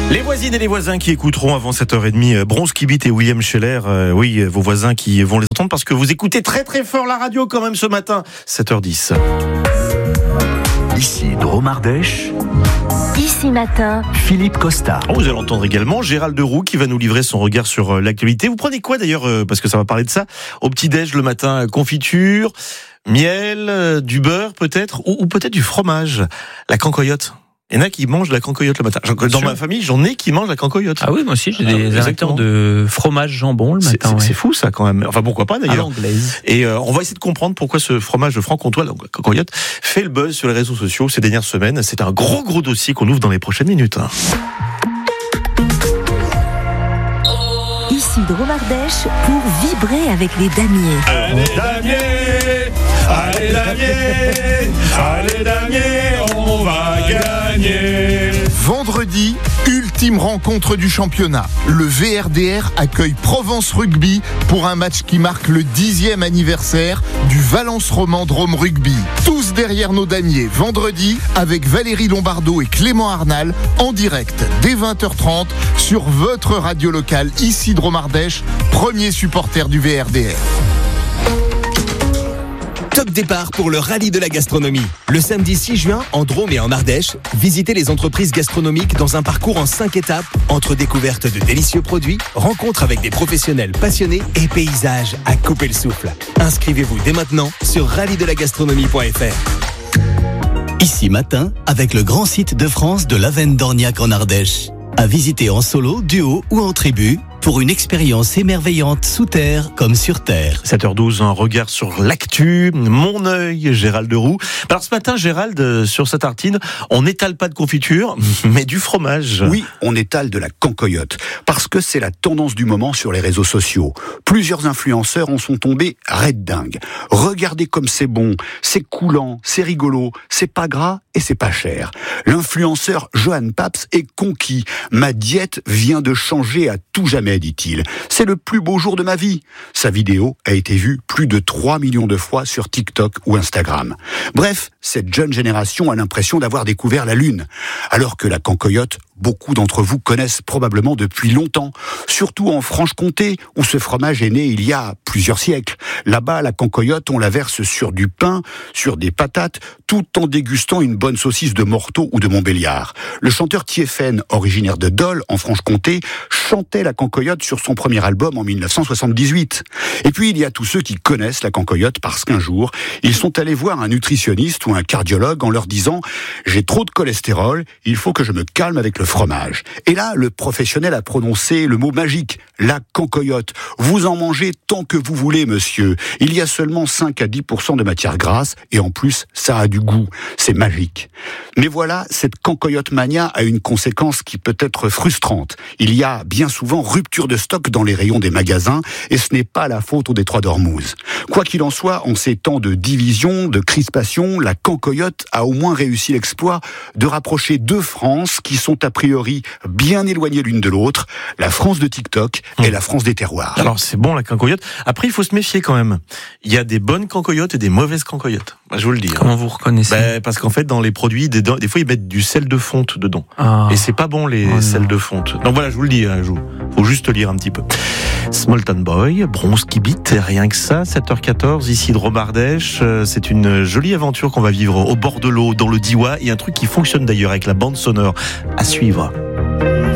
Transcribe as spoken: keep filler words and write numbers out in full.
Les voisines et les voisins qui écouteront avant sept heures trente Bronze Kibit et William Scheller, euh, oui, vos voisins qui vont les entendre parce que vous écoutez très très fort la radio quand même ce matin, sept heures dix. Ici Drôme Ardèche. Ici Matin, Philippe Costa. Oh, vous allez entendre également Gérald Deroux qui va nous livrer son regard sur euh, l'actualité. Vous prenez quoi d'ailleurs, euh, parce que ça va parler de ça, au petit-déj le matin? Confiture, miel, euh, du beurre peut-être, ou, ou peut-être du fromage, la cancoyote. Il y en a qui mangent de la cancoyote le matin. Dans ma famille, j'en ai qui mangent la cancoyote. Ah oui, moi aussi, j'ai ah, des amateurs de fromage jambon le matin. C'est, ouais. c'est fou ça quand même. Enfin pourquoi pas d'ailleurs. À l'anglaise. Et euh, on va essayer de comprendre pourquoi ce fromage franc-comtois, la cancoyote, fait le buzz sur les réseaux sociaux ces dernières semaines. C'est un gros gros dossier qu'on ouvre dans les prochaines minutes. ici Drôme Ardèche pour vibrer avec les damiers. Allez damiers, allez damiers, allez damiers, on va gagner. Vendredi, ultime rencontre du championnat. Le V R D R accueille Provence Rugby pour un match qui marque le dixième anniversaire du Valence Roman Drôme Rugby. Tous derrière nos damiers, vendredi, avec Valérie Lombardo et Clément Arnal, en direct dès vingt heures trente sur votre radio locale, ici Drôme Ardèche, premier supporter du V R D R. Top départ pour le rallye de la gastronomie. Le samedi six juin, en Drôme et en Ardèche, visitez les entreprises gastronomiques dans un parcours en cinq étapes, entre découvertes de délicieux produits, rencontres avec des professionnels passionnés et paysages à couper le souffle. Inscrivez-vous dès maintenant sur rallye de la gastronomie point f r. Ici Matin, avec le grand site de France de l'Avenne d'Orniac en Ardèche. À visiter en solo, duo ou en tribu, pour une expérience émerveillante sous terre comme sur terre. sept heures douze, un regard sur l'actu, mon œil, Gérald Deroux. Alors ce matin, Gérald, sur sa tartine, on n'étale pas de confiture, mais du fromage. Oui, on étale de la cancoyote, parce que c'est la tendance du moment sur les réseaux sociaux. Plusieurs influenceurs en sont tombés raide dingue. Regardez comme c'est bon, c'est coulant, c'est rigolo, c'est pas gras et c'est pas cher. L'influenceur Johan Paps est conquis. Ma diète vient de changer à tout jamais, dit-il. C'est le plus beau jour de ma vie. Sa vidéo a été vue plus de trois millions de fois sur TikTok ou Instagram. Bref, cette jeune génération a l'impression d'avoir découvert la Lune. Alors que la cancoyote, beaucoup d'entre vous connaissent probablement depuis longtemps. Surtout en Franche-Comté, où ce fromage est né il y a plusieurs siècles. Là-bas, la cancoyote, on la verse sur du pain, sur des patates, tout en dégustant une bonne saucisse de Morteau ou de Montbéliard. Le chanteur Thiéphène, originaire de Dole, en Franche-Comté, chantait la cancoyote sur son premier album en dix-neuf cent soixante-dix-huit. Et puis, il y a tous ceux qui connaissent la cancoyote parce qu'un jour, ils sont allés voir un nutritionniste ou un cardiologue en leur disant « J'ai trop de cholestérol, il faut que je me calme avec le fromage ». Et là, le professionnel a prononcé le mot magique, la cancoyote. Vous en mangez tant que vous voulez, monsieur. Il y a seulement cinq à dix pour cent de matière grasse et en plus, ça a du goût. C'est magique. Mais voilà, cette cancoyote mania a une conséquence qui peut être frustrante. Il y a bien souvent rupture de stock dans les rayons des magasins et ce n'est pas la faute au détroit d'Ormuz. Quoi qu'il en soit, en ces temps de division, de crispation, la cancoyote a au moins réussi l'exploit de rapprocher deux France qui sont a priori bien éloignées l'une de l'autre, la France de TikTok et la France des terroirs. Alors c'est bon la cancoyote. Après il faut se méfier quand même. Il y a des bonnes cancoyotes et des mauvaises cancoyotes. Je vous le dis. Comment vous reconnaissez? Ben, parce qu'en fait dans les produits, des, des fois ils mettent du sel de fonte dedans. Ah. Et c'est pas bon les oh sels de fonte. Donc voilà, je vous le dis, hein, je vous, faut juste lire un petit peu. Smolton Boy, Bronze Kibit, rien que ça, sept heures quatorze, ici Drôme Ardèche. C'est une jolie aventure qu'on va vivre au bord de l'eau, dans le Diois, et un truc qui fonctionne d'ailleurs avec la bande sonore à suivre.